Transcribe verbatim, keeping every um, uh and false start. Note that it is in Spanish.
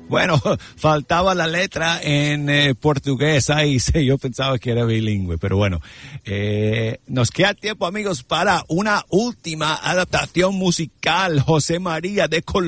Bueno, faltaba la letra en eh, portugués, ahí sí, yo pensaba que era bilingüe, pero bueno, eh, nos queda tiempo, amigos, para una última adaptación musical. José María de Colombia.